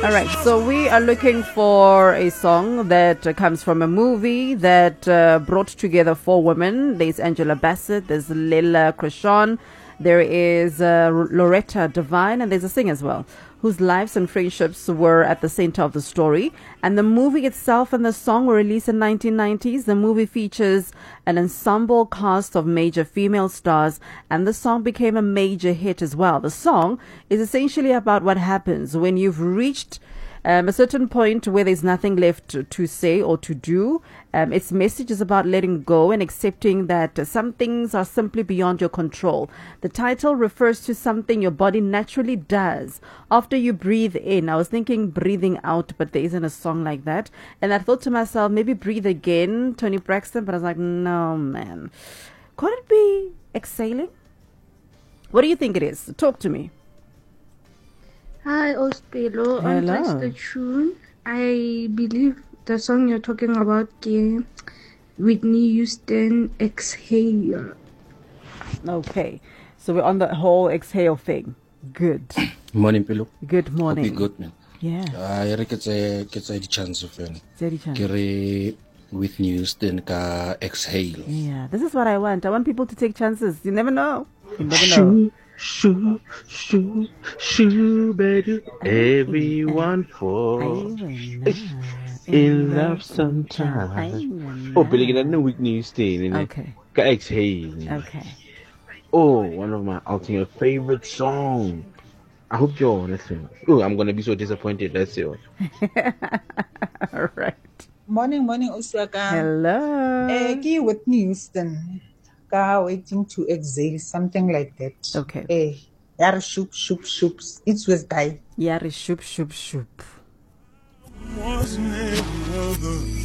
All right, so we are looking for a song that comes from a movie that brought together four women. There's Angela Bassett, there's Leila Krishon, there is Loretta Devine, and there's a singer as well, whose lives and friendships were at the center of the story. And the movie itself and the song were released in 1990s. The movie features an ensemble cast of major female stars, and the song became a major hit as well. The song is essentially about what happens when you've reached a certain point where there's nothing left to say or to do. Its message is about letting go and accepting that some things are simply beyond your control. The title refers to something your body naturally does after you breathe in. I was thinking breathing out, but there isn't a song like that. And I thought to myself, maybe Breathe Again, Tony Braxton, but I was like, no, man. Could it be exhaling? What do you think it is? Talk to me. Hi, Ospelo. On Touch the Tune, I believe the song you're talking about, Whitney Houston, Exhale. Okay, so we're on the whole exhale thing. Good. Morning, Pelo. Good morning. Hope you're good, man. Yeah. I reckon it's a chance of Kiri Whitney Houston ka Exhale. Yeah, this is what I want. I want people to take chances. You never know. You never know. Shoo, baby. Everyone falls in love sometimes. Oh, Billy, I know Whitney Houston. Okay. Exhale. Okay. Oh, one of my ultimate favorite songs. I hope you're listening. Oh, I'm gonna be so disappointed. Let's see. All right. Morning, Usiaka. Hello. Whitney Houston. Waiting to exhale, something like that. Okay. Yar shoop shoop shoops. It's with guy. Yar shoop shoop shoop. Wasn't it another?